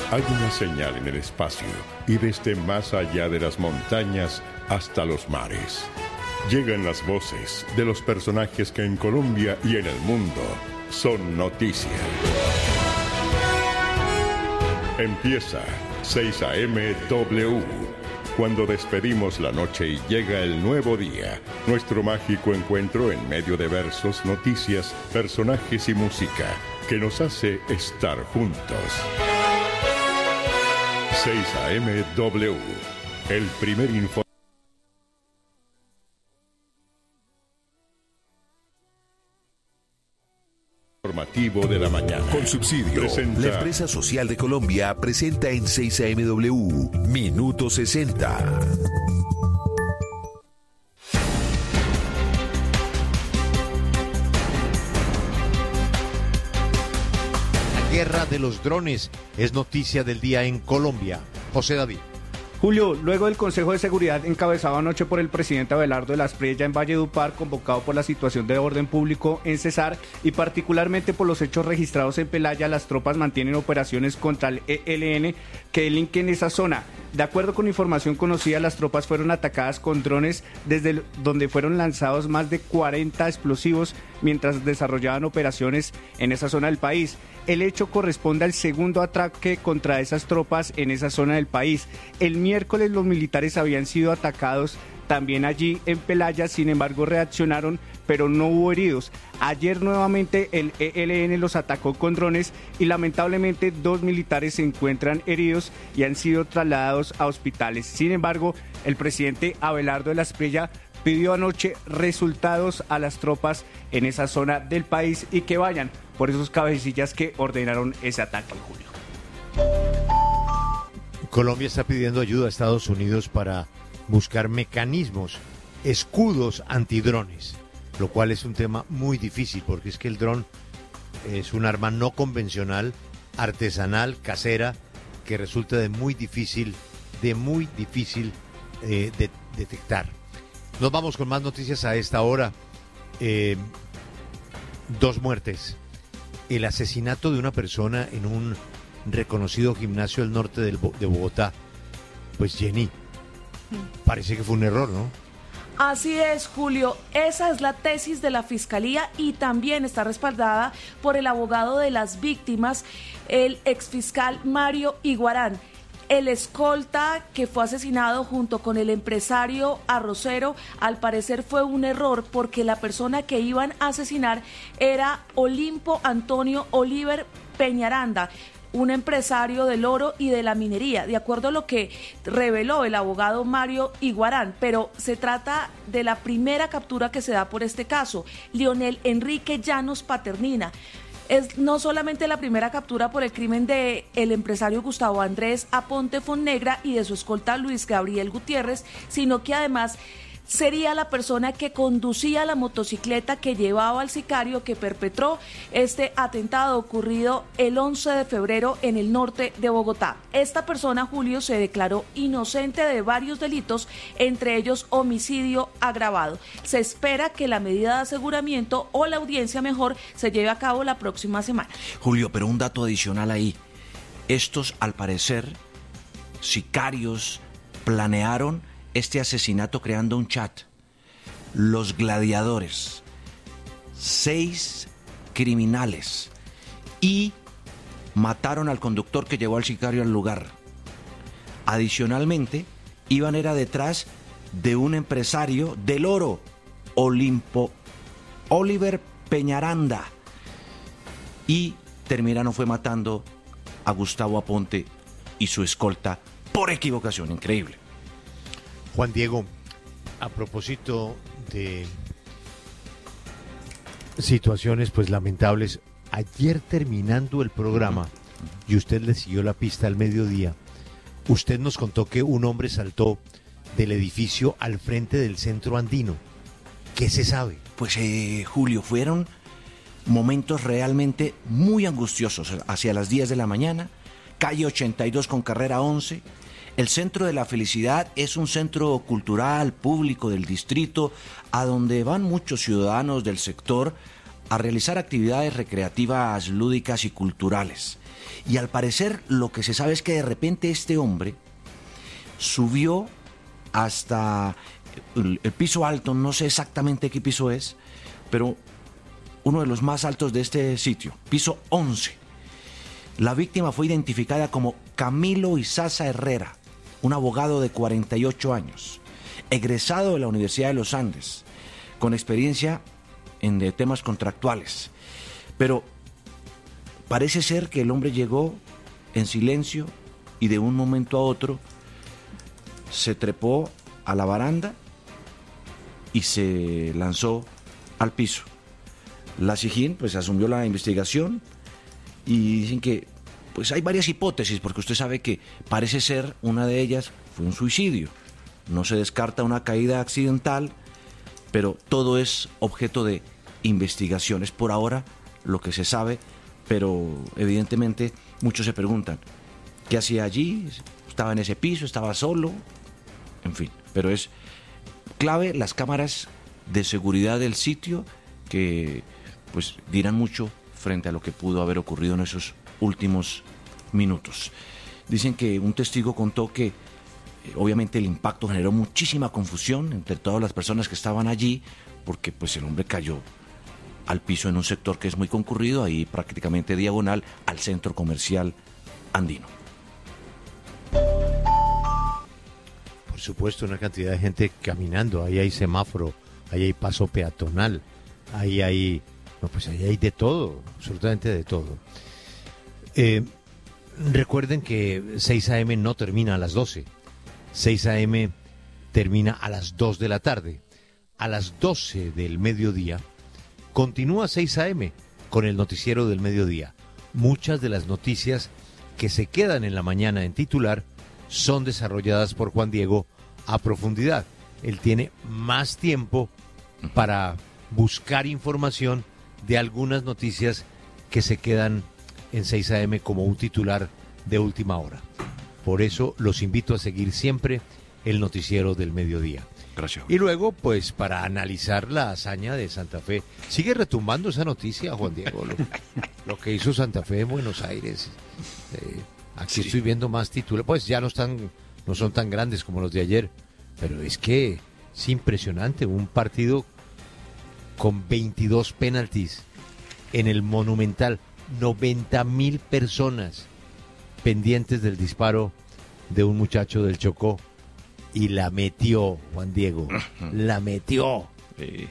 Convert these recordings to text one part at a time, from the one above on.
Hay una señal en el espacio y desde más allá de las montañas hasta los mares. Llegan las voces de los personajes que en Colombia y en el mundo son noticia. Empieza 6 a.m. W. Cuando despedimos la noche y llega el nuevo día, nuestro mágico encuentro en medio de versos, noticias, personajes y música que nos hace estar juntos. 6 a.m. W, el primer informativo de la mañana. Con subsidio, la Empresa Social de Colombia presenta en 6 a.m. W, Minuto 60. Guerra de los drones es noticia del día en Colombia. José David. Julio, luego del Consejo de Seguridad encabezado anoche por el presidente Abelardo de la Espriella en Valledupar, convocado por la situación de orden público en Cesar y particularmente por los hechos registrados en Pelaya, las tropas mantienen operaciones contra el ELN que delinquen en esa zona. De acuerdo con información conocida, las tropas fueron atacadas con drones desde donde fueron lanzados más de 40 explosivos mientras desarrollaban operaciones en esa zona del país. El hecho corresponde al segundo ataque contra esas tropas en esa zona del país. El miércoles los militares habían sido atacados también allí en Pelaya, sin embargo reaccionaron, pero no hubo heridos. Ayer nuevamente el ELN los atacó con drones y lamentablemente 2 militares se encuentran heridos y han sido trasladados a hospitales. Sin embargo, el presidente Abelardo de la Espriella pidió anoche resultados a las tropas en esa zona del país y que vayan por esos cabecillas que ordenaron ese ataque, Julio. Colombia está pidiendo ayuda a Estados Unidos para buscar mecanismos, escudos antidrones, lo cual es un tema muy difícil porque es que el dron es un arma no convencional, artesanal, casera, que resulta de muy difícil detectar. Nos vamos con más noticias a esta hora. 2 muertes. El asesinato de una persona en un reconocido gimnasio del norte de Bogotá. Pues Jenny, parece que fue un error, ¿no? Así es, Julio. Esa es la tesis de la Fiscalía y también está respaldada por el abogado de las víctimas, el exfiscal Mario Iguarán. El escolta que fue asesinado junto con el empresario arrocero, al parecer fue un error porque la persona que iban a asesinar era Olimpo Antonio Oliver Peñaranda, un empresario del oro y de la minería, de acuerdo a lo que reveló el abogado Mario Iguarán, pero se trata de la primera captura que se da por este caso. Leonel Enrique Llanos Paternina es no solamente la primera captura por el crimen de el empresario Gustavo Andrés Aponte Fonnegra y de su escolta Luis Gabriel Gutiérrez, sino que además sería la persona que conducía la motocicleta que llevaba al sicario que perpetró este atentado ocurrido el 11 de febrero en el norte de Bogotá. Esta persona, Julio, se declaró inocente de varios delitos, entre ellos homicidio agravado. Se espera que la medida de aseguramiento o la audiencia mejor se lleve a cabo la próxima semana. Julio, pero un dato adicional ahí. Estos, al parecer, sicarios planearon este asesinato creando un chat. Los gladiadores, 6 criminales, y mataron al conductor que llevó al sicario al lugar. Adicionalmente, iban era detrás de un empresario del oro, Olimpo Oliver Peñaranda, y terminaron fue matando a Gustavo Aponte y su escolta por equivocación. Increíble. Juan Diego, a propósito de situaciones pues lamentables, ayer terminando el programa, y usted le siguió la pista al mediodía, usted nos contó que un hombre saltó del edificio al frente del centro andino. ¿Qué se sabe? Pues Julio, fueron momentos realmente muy angustiosos. Hacia las 10 de la mañana, calle 82 con carrera 11, el Centro de la Felicidad es un centro cultural, público del distrito, a donde van muchos ciudadanos del sector a realizar actividades recreativas, lúdicas y culturales. Y al parecer lo que se sabe es que de repente este hombre subió hasta el piso alto, no sé exactamente qué piso es, pero uno de los más altos de este sitio, piso 11. La víctima fue identificada como Camilo Izaza Herrera, un abogado de 48 años, egresado de la Universidad de los Andes, con experiencia en temas contractuales. Pero parece ser que el hombre llegó en silencio y de un momento a otro se trepó a la baranda y se lanzó al piso. La SIJIN pues asumió la investigación y dicen que pues hay varias hipótesis, porque usted sabe que parece ser una de ellas fue un suicidio. No se descarta una caída accidental, pero todo es objeto de investigaciones por ahora, lo que se sabe, pero evidentemente muchos se preguntan, ¿qué hacía allí? ¿Estaba en ese piso? ¿Estaba solo? En fin, pero es clave las cámaras de seguridad del sitio que pues dirán mucho frente a lo que pudo haber ocurrido en esos últimos minutos. Dicen que un testigo contó que obviamente el impacto generó muchísima confusión entre todas las personas que estaban allí, porque pues el hombre cayó al piso en un sector que es muy concurrido, ahí prácticamente diagonal al centro comercial andino. Por supuesto, una cantidad de gente caminando, ahí hay semáforo, ahí hay paso peatonal, ahí hay de todo, absolutamente de todo. Recuerden que 6 a.m. no termina a las 12, 6 a.m. termina a las 2 de la tarde. A las 12 del mediodía continúa 6 a.m. con el noticiero del mediodía. Muchas de las noticias que se quedan en la mañana en titular son desarrolladas por Juan Diego a profundidad. Él tiene más tiempo para buscar información de algunas noticias que se quedan en 6 a.m. como un titular de última hora. Por eso los invito a seguir siempre el noticiero del mediodía. Gracias. Y luego, pues, para analizar la hazaña de Santa Fe. Sigue retumbando esa noticia, Juan Diego, lo que hizo Santa Fe en Buenos Aires. Aquí sí. Estoy viendo más títulos. Pues ya no son tan grandes como los de ayer, pero es que es impresionante. Un partido con 22 penaltis en el Monumental. 90.000 personas pendientes del disparo de un muchacho del Chocó. Y la metió, Juan Diego. La metió. Sí.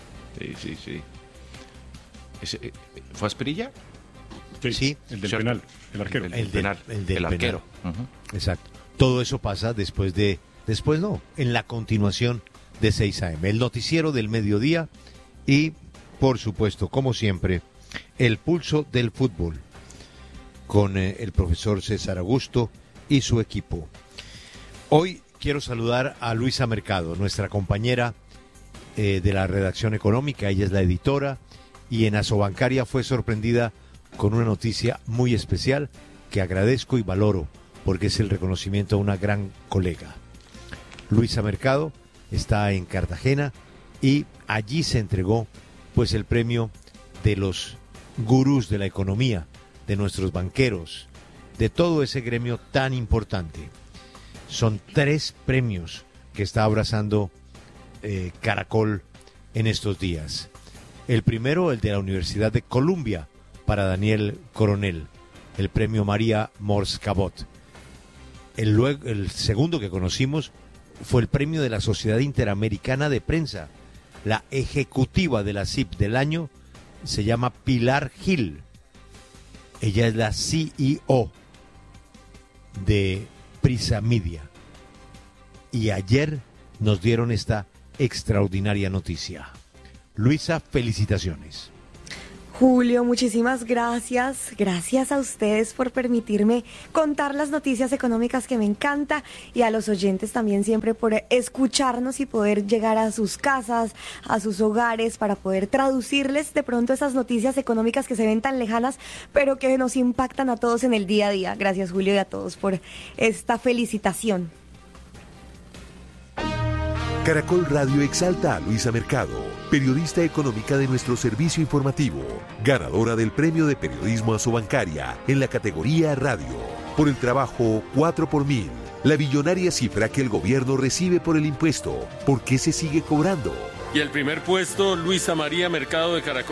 ¿Fue Asprilla? Sí. El del penal, el arquero. El arquero. Uh-huh. Exacto. Todo eso pasa en la continuación de 6 a.m. El noticiero del mediodía y, por supuesto, como siempre, el pulso del fútbol con el profesor César Augusto y su equipo. Hoy quiero saludar a Luisa Mercado, nuestra compañera de la redacción económica. Ella es la editora y en Asobancaria fue sorprendida con una noticia muy especial que agradezco y valoro porque es el reconocimiento a una gran colega. Luisa Mercado está en Cartagena y allí se entregó pues el premio de los gurús de la economía, de nuestros banqueros, de todo ese gremio tan importante. Son 3 premios que está abrazando Caracol en estos días. El primero, el de la Universidad de Columbia, para Daniel Coronel, el premio María Mors Cabot. El segundo que conocimos fue el premio de la Sociedad Interamericana de Prensa. La ejecutiva de la CIP del año se llama Pilar Gil. Ella es la CEO de Prisa Media. Y ayer nos dieron esta extraordinaria noticia. Luisa, felicitaciones. Julio, muchísimas gracias. Gracias a ustedes por permitirme contar las noticias económicas que me encanta y a los oyentes también siempre por escucharnos y poder llegar a sus casas, a sus hogares para poder traducirles de pronto esas noticias económicas que se ven tan lejanas pero que nos impactan a todos en el día a día. Gracias, Julio, y a todos por esta felicitación. Caracol Radio exalta a Luisa Mercado periodista económica de nuestro servicio informativo, ganadora del Premio de Periodismo Asobancaria en la categoría Radio. Por el trabajo 4 por 1000, la billonaria cifra que el gobierno recibe por el impuesto. ¿Por qué se sigue cobrando? Y el primer puesto, Luisa María Mercado de Caracol.